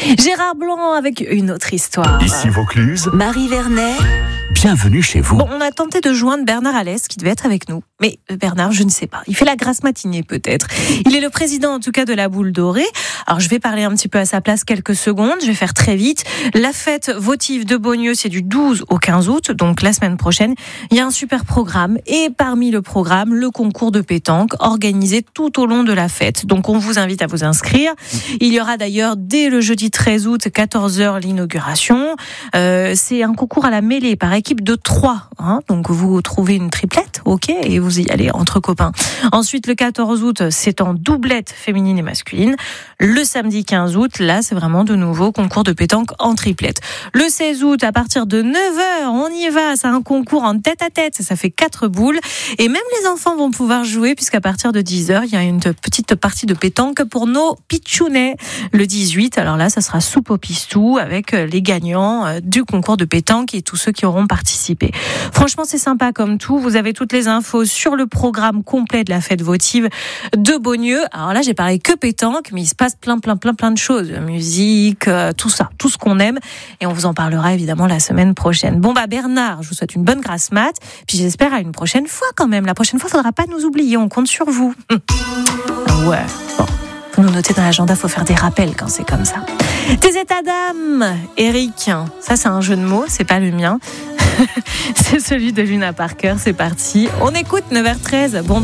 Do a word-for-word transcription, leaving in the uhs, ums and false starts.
Gérard Blanc avec une autre histoire. Ici Vaucluse. Marie Vernet. Bienvenue chez vous. Bon, on a tenté de joindre Bernard Alès, qui devait être avec nous. Mais Bernard, je ne sais pas. Il fait la grasse matinée, peut-être. Il est le président, en tout cas, de la Boule Dorée. Alors, je vais parler un petit peu à sa place quelques secondes. Je vais faire très vite. La fête votive de Beaunieu, c'est du douze au quinze août. Donc, la semaine prochaine, il y a un super programme. Et parmi le programme, le concours de pétanque organisé tout au long de la fête. Donc, on vous invite à vous inscrire. Il y aura d'ailleurs, dès le jeudi treize août, quatorze heures, l'inauguration. Euh, c'est un concours à la mêlée par équipe de trois. Hein. Donc, vous trouvez une triplette, ok, et vous y allez entre copains. Ensuite, le quatorze août, c'est en doublette féminine et masculine. Le samedi quinze août, là, c'est vraiment de nouveau concours de pétanque en triplette. Le seize août, à partir de neuf heures, on y va. C'est un concours en tête-à-tête. Ça fait quatre boules. Et même les enfants vont pouvoir jouer, puisqu'à partir de dix heures, il y a une petite partie de pétanque pour nos pitchounets. Le dix-huit, alors là, ça sera soupe au pistou avec les gagnants du concours de pétanque et tous ceux qui auront participé. Franchement, c'est sympa comme tout. Vous avez toutes les infos sur le programme complet de la fête votive de Beaunieu. Alors là, j'ai parlé que pétanque, mais il se passe plein, plein, plein, plein de choses. Musique, euh, tout ça, tout ce qu'on aime. Et on vous en parlera évidemment la semaine prochaine. Bon, bah, Bernard, je vous souhaite une bonne grasse mat. Puis j'espère à une prochaine fois quand même. La prochaine fois, il ne faudra pas nous oublier. On compte sur vous. Hum. Ouais, bon. Faut nous noter dans l'agenda, faut faire des rappels quand c'est comme ça. Tes états d'âme, Eric. Ça, c'est un jeu de mots, c'est pas le mien. C'est celui de Luna Parker. C'est parti. On écoute neuf heures treize. Bon